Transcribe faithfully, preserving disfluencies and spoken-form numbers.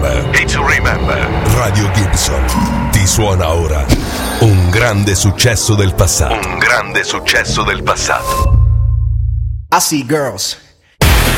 remember. E to remember. Radio Gibson ti suona ora un grande successo del passato. Un grande successo del passato. I see girls